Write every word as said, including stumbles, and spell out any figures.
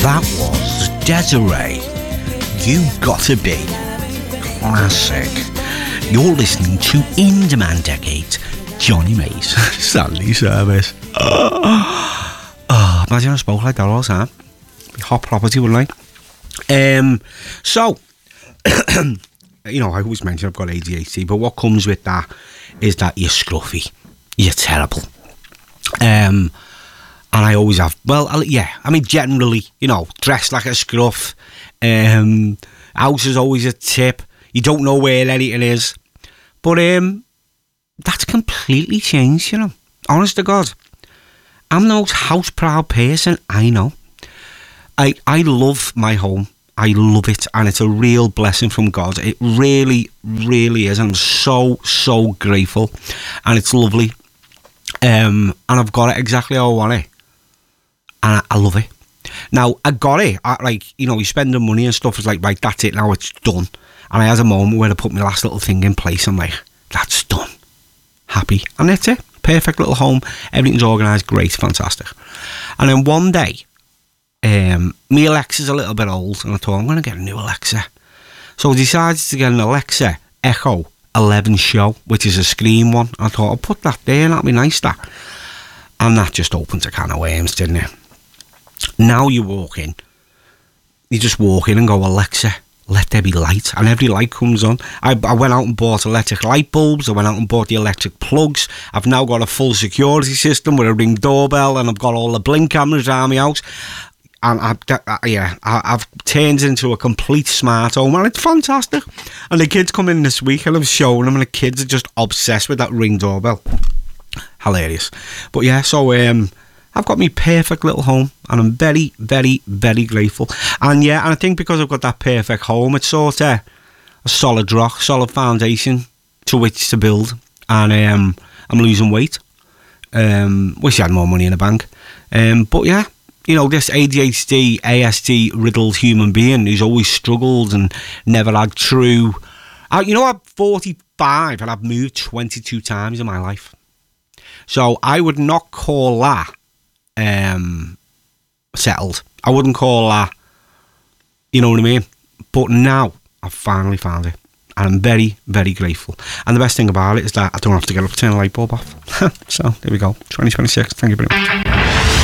That was Desiree. You Gotta Be. Classic. You're listening to In Demand Decades, Johnny Mays, Sunday Service. Oh, oh, imagine I spoke like that all the time. Hot property, wouldn't I? Um, so, you know, I always mention I've got A D H D, but what comes with that is that you're scruffy. You're terrible. Um, and I always have, well, I, yeah, I mean, generally, you know, dressed like a scruff. Um, house is always a tip. You don't know where anything is. But um, that's completely changed, you know. Honest to God. I'm the most house-proud person I know. I I love my home. I love it. And it's a real blessing from God. It really, really is. And I'm so, so grateful. And it's lovely. Um, and I've got it exactly how I want it. And I, I love it. Now, I got it. I, like, you know, you spend the money and stuff. It's like, right, that's it. Now it's done. And I had a moment where I put my last little thing in place. I'm like, that's done. Happy. And that's it. Perfect little home. Everything's organised. Great. Fantastic. And then one day, um, my Alexa's a little bit old. And I thought, I'm going to get a new Alexa. So I decided to get an Alexa Echo eleven Show, which is a screen one. I thought, I'll put that there. That'll be nice, that. And that just opens a can of worms, didn't it? Now you walk in. You just walk in and go, Alexa, let there be light, and every light comes on. I, I went out and bought electric light bulbs. I went out and bought the electric plugs. I've now got a full security system with a Ring doorbell, and I've got all the Blink cameras around my house. And I, I, yeah, I, I've turned into a complete smart home, and it's fantastic. And the kids come in this week, and I'm showing them, and the kids are just obsessed with that Ring doorbell. Hilarious. But yeah, so um. I've got me perfect little home, and I'm very, very, very grateful. And yeah, and I think because I've got that perfect home, it's sort of a solid rock, solid foundation to which to build. And um, I'm losing weight. Um, wish I had more money in the bank. Um, but yeah, you know, this A D H D, A S D riddled human being who's always struggled and never had true. I, you know, I'm forty-five and I've moved twenty-two times in my life. So I would not call that Um, settled. I wouldn't call that, you know what I mean? But now I've finally found it, and I'm very, very grateful. And the best thing about it is that I don't have to get up to turn the light bulb off. So there we go, twenty twenty-six. Thank you very much.